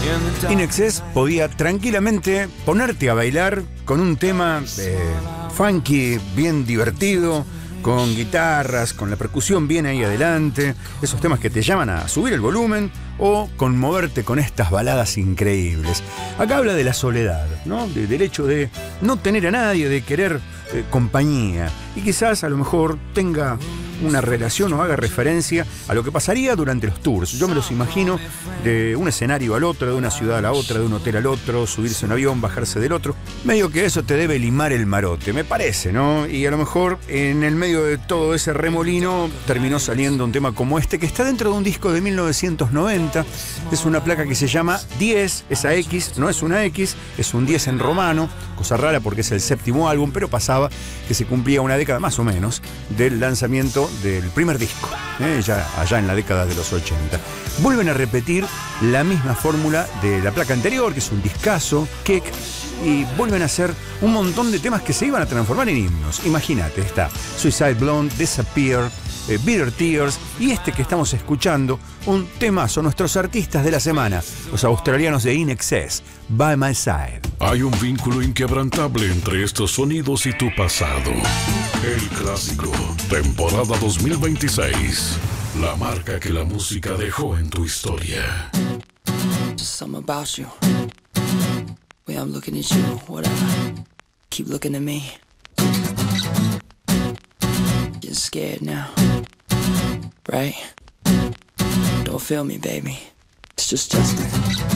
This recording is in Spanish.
In Excess podía tranquilamente ponerte a bailar con un tema funky, bien divertido, con guitarras, con la percusión bien ahí adelante, esos temas que te llaman a subir el volumen o conmoverte con estas baladas increíbles. Acá habla de la soledad, ¿no? Del hecho de no tener a nadie, de querer compañía, y quizás a lo mejor tenga una relación o haga referencia a lo que pasaría durante los tours. Yo me los imagino de un escenario al otro, de una ciudad a la otra, de un hotel al otro, subirse a un avión, bajarse del otro. Medio que eso te debe limar el marote, me parece, ¿no? Y a lo mejor en el medio de todo ese remolino terminó saliendo un tema como este, que está dentro de un disco de 1990. Es una placa que se llama 10, esa X no es una X, es un 10 en romano, cosa rara porque es el séptimo álbum, pero pasaba que se cumplía una década más o menos del lanzamiento del primer disco, ya allá en la década de los 80. Vuelven a repetir la misma fórmula de la placa anterior, que es un discazo, Kick, y vuelven a hacer un montón de temas que se iban a transformar en himnos. Imagínate, está Suicide Blonde, Disappear, Bitter Tears, y este que estamos escuchando, un temazo, nuestros artistas de la semana, los australianos de In Excess, By My Side. Hay un vínculo inquebrantable entre estos sonidos y tu pasado. El clásico, temporada 2026. La marca que la música dejó en tu historia. Just something about you. Way I'm looking at you, whatever. Keep looking at me. You're scared now, right? Don't feel me, baby. It's just Justin.